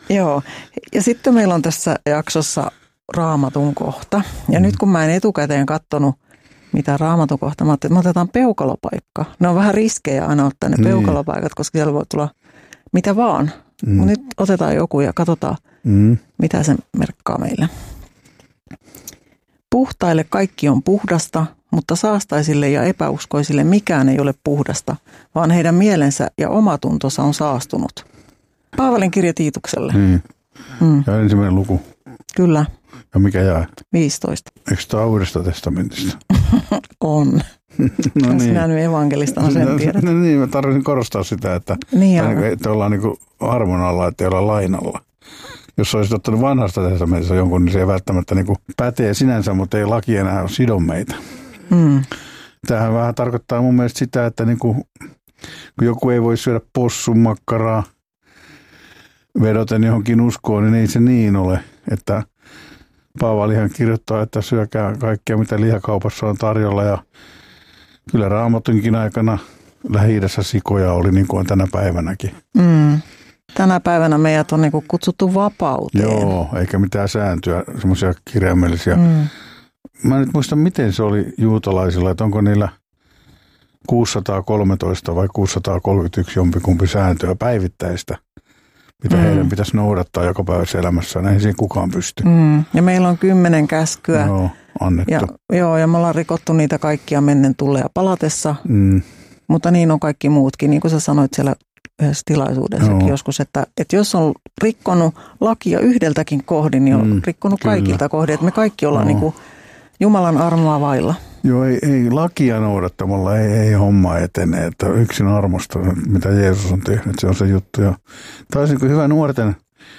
Joo, ja sitten meillä on tässä jaksossa Raamatun kohta. Ja nyt kun mä en etukäteen katsonut mitä Raamatun kohta, mä ajattelin, että me otetaan peukalopaikka. Ne on vähän riskejä aina ottaa ne peukalopaikat, koska siellä voi tulla mitä vaan. Nyt otetaan joku ja katsotaan, mitä se merkkaa meille. Puhtaille kaikki on puhdasta, mutta saastaisille ja epäuskoisille mikään ei ole puhdasta, vaan heidän mielensä ja omatuntonsa on saastunut. Paavalin kirja Tiitukselle. Ja ensimmäinen luku. Kyllä. Ja mikä jää? 15. Eikö tämä Uudesta testamentista? On. No niin. Sinä nyt evankelistana sen tiedät. No niin, mä tarvitsin korostaa sitä, että ollaan niin kuin armon alla, että ei olla lainalla. Jos olisit ottanut vanhasta testamentista jonkun, niin se ei välttämättä niin kuin pätee sinänsä, mutta ei laki enää sido meitä. Tämähän vähän tarkoittaa mun mielestä sitä, että niin kuin, kun joku ei voi syödä possunmakkaraa vedoten johonkin uskoon, niin ei se niin ole. Että Paavalihan kirjoittaa, että syökää kaikkea, mitä lihakaupassa on tarjolla. Ja kyllä Raamatunkin aikana Lähi-idässä sikoja oli niin kuin on tänä päivänäkin. Tänä päivänä meidät on niin kuin kutsuttu vapauteen. Joo, eikä mitään sääntöjä, semmoisia kirjaimellisia. Mä en nyt muista, miten se oli juutalaisilla, että onko niillä 613 vai 631 jompikumpi sääntöä päivittäistä, mitä heidän pitäisi noudattaa joka päivässä elämässä. Eihän siihen kukaan pysty. Ja meillä on 10 käskyä. Joo, annettu. Ja me ollaan rikottu niitä kaikkia mennen tulleen ja palatessa. Mutta niin on kaikki muutkin, niin kuin sä sanoit siellä yhdessä tilaisuudessakin joskus, että jos on rikkonut lakia yhdeltäkin kohdin, niin on rikkonut kaikilta kohdin. Että me kaikki ollaan niin kuin Jumalan armoa vailla. Joo, ei lakia noudattamalla, ei homma etene, että yksin armosta, mitä Jeesus on tehnyt, se on se juttu. Ja taisi niin kuin hyvä nuorten,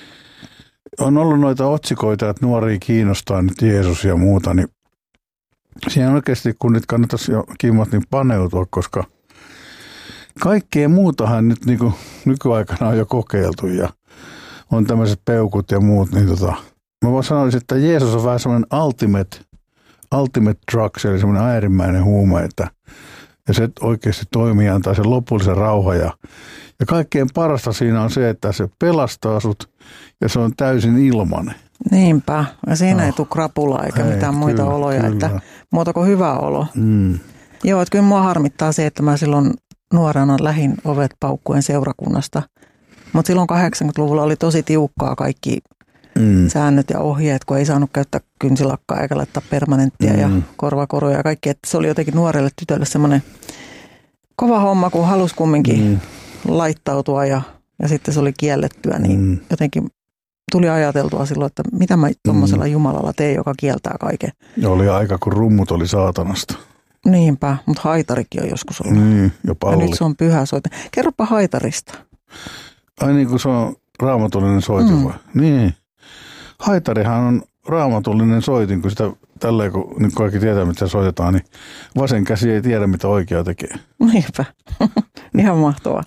on ollut noita otsikoita, että nuoria kiinnostaa nyt Jeesus ja muuta, niin siihen oikeasti kun nyt kannattaisi jo kimmat niin paneutua, koska kaikkea muutahan nyt niin kuin nykyaikana on jo kokeiltu ja on tämmöiset peukut ja muut, niin mä voin sanoa, että Jeesus on vähän semmoinen ultimate drugs, eli semmoinen äärimmäinen huume, ja se oikeasti toimii, antaa sen lopullisen rauhan. Ja kaikkein parasta siinä on se, että se pelastaa sut ja se on täysin ilmanen. Niinpä. Ja siinä ei tule krapulaa eikä mitään muita oloja, että muuta kuin hyvä olo. Joo, että kyllä mua harmittaa se, että mä silloin nuorena lähin ovet paukkuen seurakunnasta. Mutta silloin 80-luvulla oli tosi tiukkaa kaikki säännöt ja ohjeet, kun ei saanut käyttää kynsilakkaa eikä laittaa permanenttia ja korvakoruja ja kaikki. Että se oli jotenkin nuorelle tytölle semmoinen kova homma, kun halusi kumminkin laittautua ja sitten se oli kiellettyä. Niin jotenkin tuli ajateltua silloin, että mitä mä tuommoisella Jumalalla teen, joka kieltää kaiken. Ja oli aika, kun rummut oli saatanasta. Niinpä, mutta haitarikin on joskus ollut. Ja palli. Ja nyt se on pyhä soite. Kerropa haitarista. Ai niin kuin se on raamatullinen soitin vai? Niin. Haitarihan on raamatullinen soitin, kun sitä tälleen, kun nyt kaikki tietää, mitä soitetaan, niin vasen käsi ei tiedä, mitä oikea tekee. Niinpä. Ihan mahtavaa.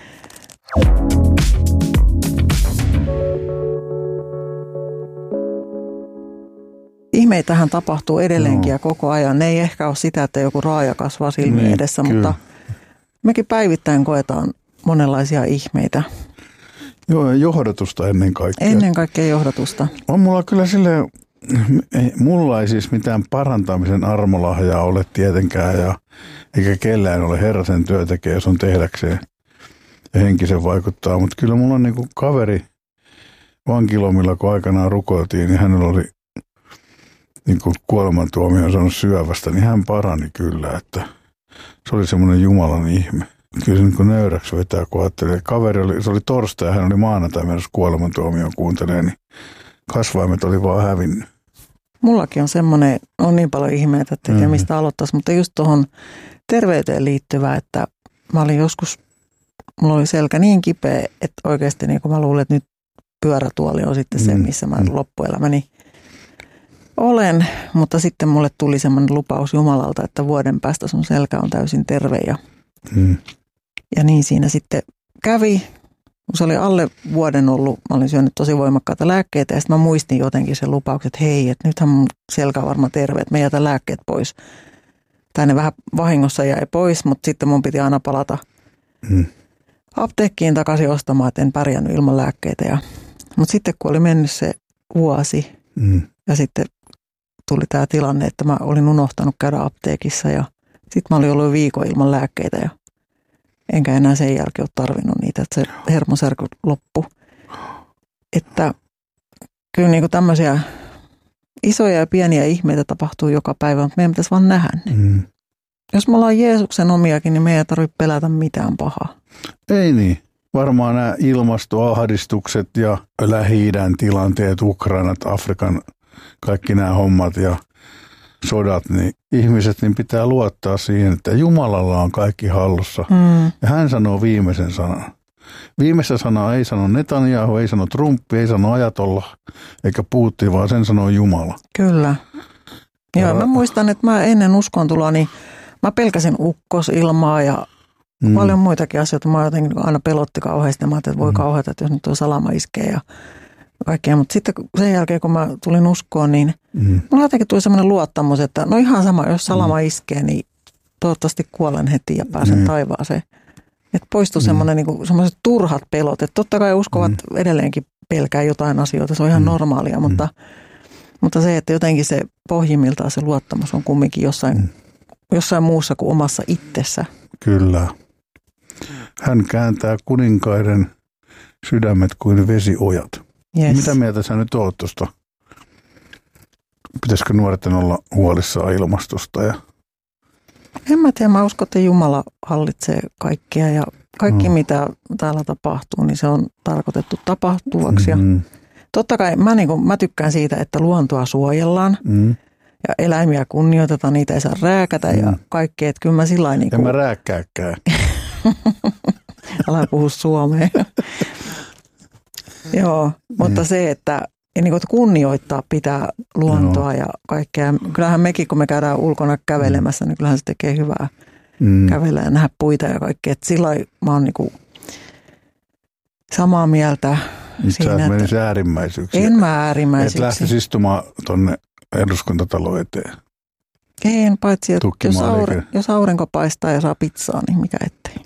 Ihmeitähän tapahtuu edelleenkin ja koko ajan. Ne ei ehkä ole sitä, että joku raaja kasvaa silmien edessä, mutta mekin päivittäin koetaan monenlaisia ihmeitä. Joo, ja johdatusta ennen kaikkea. Ennen kaikkea johdatusta. On mulla kyllä silleen, mulla ei siis mitään parantamisen armolahjaa ole tietenkään, eikä kellään ole Herrasen työ tekee, jos on tehdäkseen ja henkisen vaikuttaa. Mutta kyllä mulla on niinku kaveri vankilomilla, kun aikanaan rukoiltiin, niin hänellä oli niinku kuolemantuomio saanut syövästä, niin hän parani kyllä, että se oli semmoinen Jumalan ihme. Kyllä se niin nöyräksi vetää, kun ajattelee. Se oli torstai ja hän oli maanantai menossa kuolemantuomioon kuuntelemaan, niin kasvaimet oli vaan hävinnyt. Mullakin on semmoinen, on niin paljon ihmeitä, että ei tiedä mistä aloittaisi, mutta just tuohon terveyteen liittyvää, että mä olin joskus, mulla oli selkä niin kipeä, että oikeasti niin kun mä luulen, että nyt pyörätuoli on sitten se, missä mä loppuelämäni olen, mutta sitten mulle tuli semmoinen lupaus Jumalalta, että vuoden päästä sun selkä on täysin terve ja niin siinä sitten kävi. Kun se oli alle vuoden ollut, mä olin syönyt tosi voimakkaita lääkkeitä ja sitten mä muistin jotenkin sen lupauksen, että hei, että nythän mun selkä on varmaan terve, että mä jätän lääkkeet pois. Tai ne vähän vahingossa jäi pois, mutta sitten mun piti aina palata apteekkiin takaisin ostamaan, että en pärjännyt ilman lääkkeitä. Ja Mutta sitten kun oli mennyt se vuosi ja sitten tuli tämä tilanne, että mä olin unohtanut käydä apteekissa ja sitten mä olin ollut viikon ilman lääkkeitä ja enkä enää sen jälkeen ole tarvinnut niitä, että se hermosärky loppui. Että kyllä niin kuin tämmöisiä isoja ja pieniä ihmeitä tapahtuu joka päivä, mutta meidän pitäisi vaan nähdä ne. Jos me ollaan Jeesuksen omiakin, niin meidän ei tarvitse pelätä mitään pahaa. Ei niin. Varmaan nämä ilmastoahdistukset ja Lähi-idän tilanteet, Ukrainat, Afrikan, kaikki nämä hommat ja sodat, niin ihmiset niin pitää luottaa siihen, että Jumalalla on kaikki hallussa. Ja hän sanoo viimeisen sanan. Viimeistä sanaa ei sano Netanyahu, ei sano Trump, ei sano Ajatollah eikä Putin, vaan sen sanoo Jumala. Kyllä. Joo, mä muistan, että mä ennen uskontuloa, niin mä pelkäsin ukkosilmaa ja paljon muitakin asioita. Mä jotenkin aina pelotti kauheasti. Mä ajattelin, että voi kauheata, että jos nyt tuo salama iskee ja kaikkea. Mutta sitten sen jälkeen, kun mä tulin uskoon, niin mulla jotenkin tuli semmoinen luottamus, että no ihan sama, jos salama iskee, niin toivottavasti kuolen heti ja pääsen taivaaseen. Että poistui semmoinen niin semmoiset turhat pelot. Että totta kai uskovat edelleenkin pelkää jotain asioita, se on ihan normaalia, mutta se, että jotenkin se pohjimmiltaan se luottamus on kumminkin jossain muussa kuin omassa itsessä. Kyllä. Hän kääntää kuninkaiden sydämet kuin vesiojat. Yes. Mitä mieltä sä nyt oot tuosta? Pitäisikö nuorten olla huolissaan ilmastosta? En mä tiedä, mä uskon, että Jumala hallitsee kaikkea ja kaikki mitä täällä tapahtuu, niin se on tarkoitettu tapahtuvaksi. Totta kai mä tykkään siitä, että luontoa suojellaan ja eläimiä kunnioitetaan, niitä ei saa rääkätä ja kaikkea. Että kyllä mä sillain en mä rääkkääkään. Älä puhu suomea. Joo, mutta se, että kunnioittaa pitää luontoa ja kaikkea. Kyllähän mekin, kun me käydään ulkona kävelemässä, niin kyllähän se tekee hyvää kävellä ja nähdä puita ja kaikkea. Että sillain mä oon samaa mieltä siinä, sä menisi äärimmäisyyksiin. En mä äärimmäisyyksiin. Et lähtisi istumaan tuonne eduskuntatalon eteen. En, paitsi että jos aurinko paistaa ja saa pizzaa, niin mikä ettei.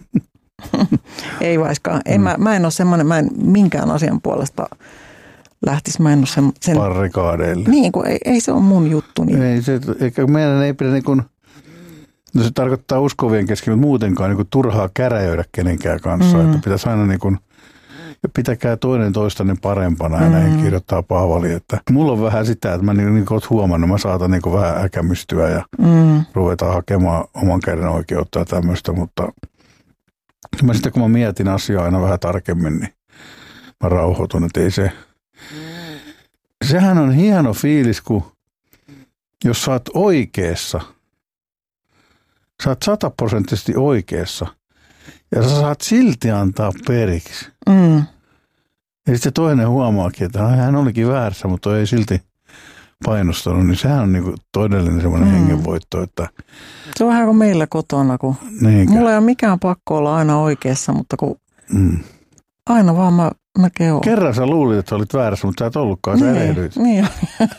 Ei vaiskaan. Mä en ole semmoinen, mä en minkään asian puolesta lähtisi. Mä en ole sen barrikaadeille. Niin, kun ei se ole mun juttu. Niin. Ei se, eikä meidän ei pidä no se tarkoittaa uskovien kesken, mutta muutenkaan turhaa käräjöidä kenenkään kanssa. Että pitäisi aina ja pitäkää toinen toistanne parempana ja näin kirjoittaa Paavali. Että mulla on vähän sitä, että mä niin kuin oot huomannut, mä saatan vähän äkämystyä ja ruvetaan hakemaan oman käden oikeutta ja tämmöistä, mutta mä sitten kun mä mietin asiaa aina vähän tarkemmin, niin mä rauhoitun, että ei se. Sehän on hieno fiilis, kun jos sä oot oikeassa, sä oot 100% oikeassa ja sä saat silti antaa periksi. Ja sitten toinen huomaakin, että hän olikin väärässä, mutta ei silti painostanut, niin sehän on niinku todellinen semmoinen hengenvoitto. Että se on vähän kuin meillä kotona, kun mulla ei ole mikään pakko olla aina oikeassa, mutta kun aina vaan mä kehon. Kerran sä luulit, että sä olit väärässä, mutta sä et ollutkaan, sä erehdyit. Niin.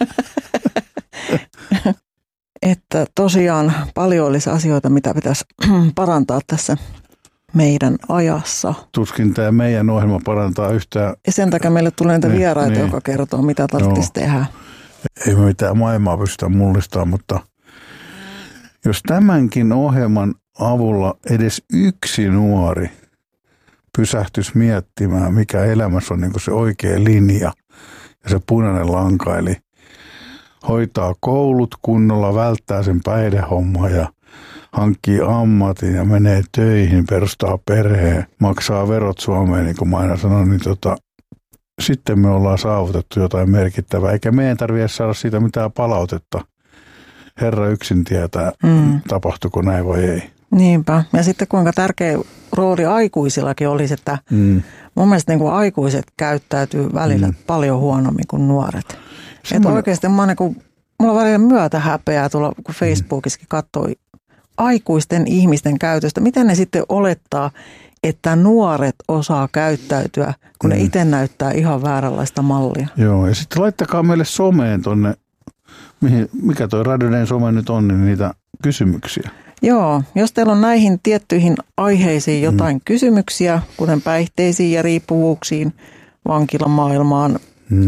Että tosiaan paljon olisi asioita, mitä pitäisi parantaa tässä meidän ajassa. Tuskin tämä meidän ohjelma parantaa yhtään. Ja sen takia meille tulee niitä vieraita, joka kertoo, mitä tarvitsisi tehdä. Ei me mitään maailmaa pystytä mullistamaan, mutta jos tämänkin ohjelman avulla edes yksi nuori pysähtyisi miettimään, mikä elämässä on niin kuin se oikea linja ja se punainen lanka, eli hoitaa koulut kunnolla, välttää sen päihdehommaa ja hankkii ammatin ja menee töihin, perustaa perheen, maksaa verot Suomeen, niin kuin mä aina sanon, niin sitten me ollaan saavutettu jotain merkittävää, eikä meidän tarvitse saada siitä mitään palautetta. Herra yksin tietää, tapahtuiko näin vai ei. Niinpä. Ja sitten kuinka tärkeä rooli aikuisillakin olisi, että mun mielestä niin kuin aikuiset käyttäytyy välillä paljon huonommin kuin nuoret. Että oikeasti mulla on välillä myötä häpeää tuolla, kun Facebookissakin katsoi aikuisten ihmisten käytöstä. Miten ne sitten olettaa, että nuoret osaa käyttäytyä, kun ne itse näyttää ihan vääränlaista mallia. Joo, ja sitten laittakaa meille someen tonne, mikä toi Radioiden some nyt on, niin niitä kysymyksiä. Joo, jos teillä on näihin tiettyihin aiheisiin jotain kysymyksiä, kuten päihteisiin ja riippuvuuksiin, vankilamaailmaan,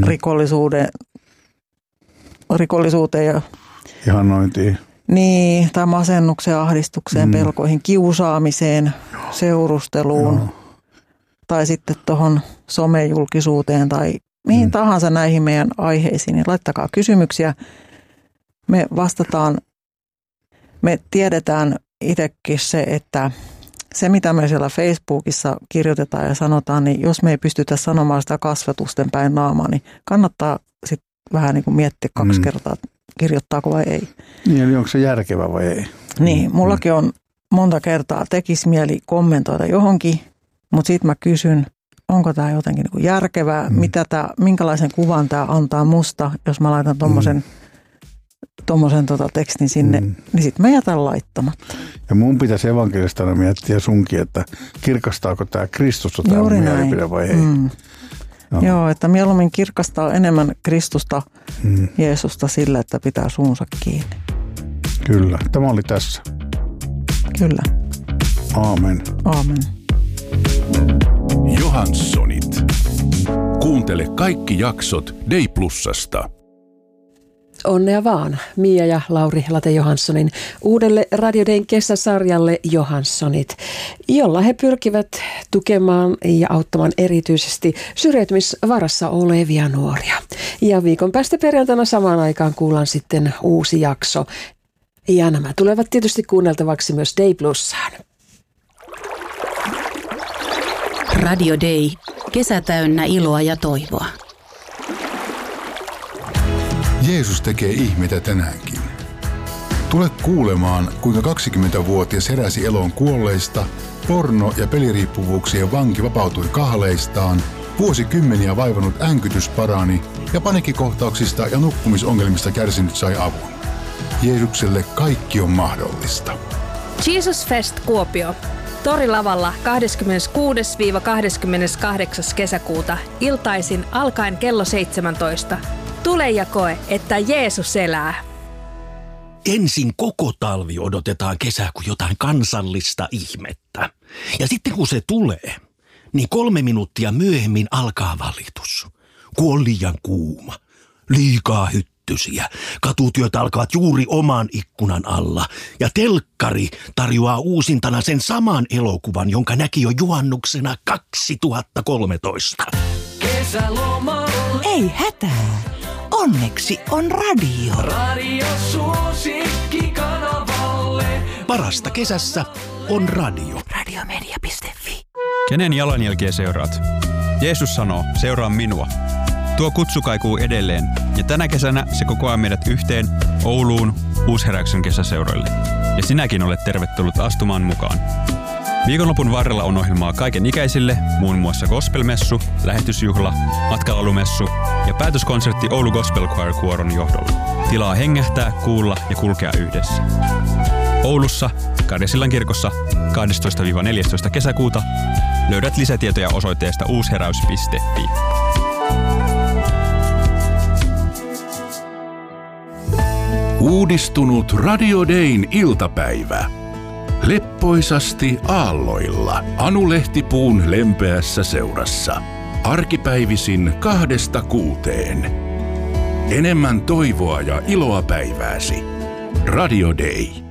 rikollisuuteen ja ihannointiin. Niin, tai masennukseen, ahdistukseen, pelkoihin, kiusaamiseen, seurusteluun tai sitten tuohon somejulkisuuteen tai mihin tahansa näihin meidän aiheisiin, niin laittakaa kysymyksiä. Me vastataan, me tiedetään itsekin se, että se mitä me siellä Facebookissa kirjoitetaan ja sanotaan, niin jos me ei pystytä sanomaan sitä kasvatusten päin naamaa, niin kannattaa sitten vähän niin kuin miettiä 2 kertaa, kirjoittaako vai ei. Niin, eli onko se järkevä vai ei? Niin, mullakin on monta kertaa tekisi mieli kommentoida johonkin, mutta sitten mä kysyn, onko tämä jotenkin niin kuin järkevää, minkälaisen kuvan tämä antaa musta, jos mä laitan tommosen tekstin sinne, niin sitten mä jätän laittamatta. Ja mun pitäisi evankelistana miettiä sunkin, että kirkastaako tämä Kristusta tämä mielipide vai ei. No. Joo, että mieluummin kirkastaa enemmän Kristusta, Jeesusta sillä, että pitää suunsa kiinni. Kyllä, tämä oli tässä. Kyllä. Aamen. Aamen. Johanssonit. Kuuntele kaikki jaksot Day Plusasta. Onnea vaan Mia ja Lauri Late-Johanssonin uudelle Radio Dayn kesäsarjalle Johanssonit, jolla he pyrkivät tukemaan ja auttamaan erityisesti syrjäytymisvarassa olevia nuoria. Ja viikon päästä perjantaina samaan aikaan kuullaan sitten uusi jakso. Ja nämä tulevat tietysti kuunneltavaksi myös Day Plussaan. Radio Day. Kesä täynnä iloa ja toivoa. Jeesus tekee ihmeitä tänäänkin. Tule kuulemaan, kuinka 20-vuotias heräsi eloon kuolleista, porno- ja peliriippuvuuksien vanki vapautui kahleistaan, vuosikymmeniä vaivannut änkytys parani ja paniikkikohtauksista ja nukkumisongelmista kärsinyt sai avun. Jeesukselle kaikki on mahdollista. Jesus Fest Kuopio. Torilavalla 26-28. kesäkuuta iltaisin alkaen kello 17. Tule ja koe, että Jeesus elää. Ensin koko talvi odotetaan kesää kuin jotain kansallista ihmettä. Ja sitten kun se tulee, niin 3 minuuttia myöhemmin alkaa valitus. Kun on liian kuuma, liikaa hyttysiä, katutyöt alkavat juuri oman ikkunan alla. Ja telkkari tarjoaa uusintana sen saman elokuvan, jonka näki jo juhannuksena 2013. Kesälomalle. Ei hätää. Onneksi on radio. Radio suosikki kanavalle. Parasta kesässä on radio. Radiomedia.fi. Kenen jalanjälkiä seuraat? Jeesus sanoo, seuraa minua. Tuo kutsu kaikuu edelleen ja tänä kesänä se kokoaa meidät yhteen Ouluun Uusheräyksen kesäseuroille. Ja sinäkin olet tervetullut astumaan mukaan. Viikonlopun varrella on ohjelmaa kaiken ikäisille, muun muassa gospelmessu, lähetysjuhla, matkalaulumessu ja päätöskonsertti Oulu Gospel Choir Kuoron johdolla. Tilaa hengähtää, kuulla ja kulkea yhdessä. Oulussa, Karjasillan kirkossa 12-14 kesäkuuta löydät lisätietoja osoitteesta uusheräys.fi. Uudistunut Radio Dayn iltapäivä. Leppoisasti aalloilla Anu Lehtipuun lempeässä seurassa. Arkipäivisin 2-6. Enemmän toivoa ja iloa päivääsi. Radio Day.